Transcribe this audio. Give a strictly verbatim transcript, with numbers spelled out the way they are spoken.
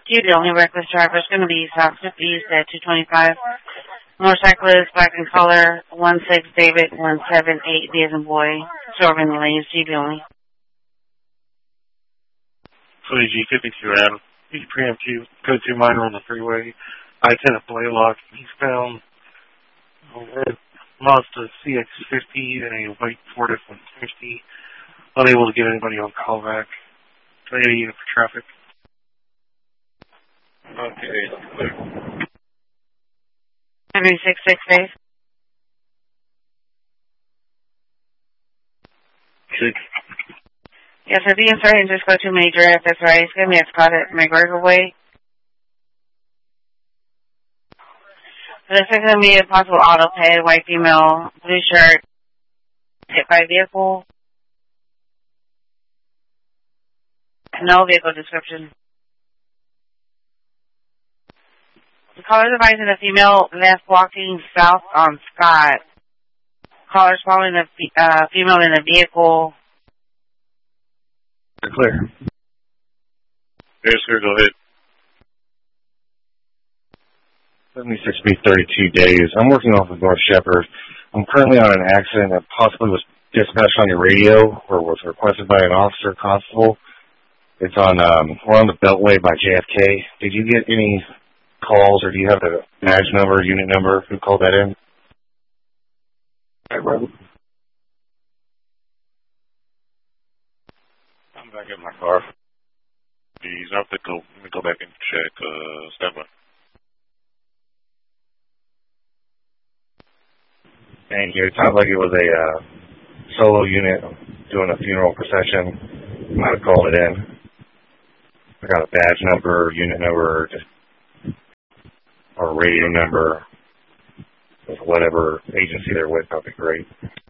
Two, the only reckless driver is going to be South fifty-east at two twenty-five. Motorcyclist, black in color, one six David, one seven eight D as in boy, swerving the lanes, G B only. Footage G fifty-two Adam. He's preemptive, code two minor on the freeway. I ten at Blaylock. He's found a red Mazda C X fifty and a white Ford F one fifty. Unable to get anybody on callback. eighty unit for traffic. Okay, clear. Henry six six eight. Six. Yes, sir. The inside and just go to major if that's right. It's going to be a spot at McGregor Way. So this is going to be a possible auto pay, white female, blue shirt, hit by vehicle. No vehicle description. The caller is advising a female left walking south on Scott. Caller's following a uh, female in a vehicle. Clear. Yes, sir, go ahead. seventy-six B thirty-two days. I'm working off of North Shepherd. I'm currently on an accident that possibly was dispatched on your radio or was requested by an officer constable. It's on, um, we're on the Beltway by J F K. Did you get any calls or do you have the badge number, unit number? Who called that in? I wrote. I'm back in my car. He's out there. Go, let me go back and check. Uh, stand by. Thank you. It sounds like it was a uh, solo unit doing a funeral procession. You might have called it in. I got a badge number, unit number, just, or radio number with whatever agency they're with. That'd be great.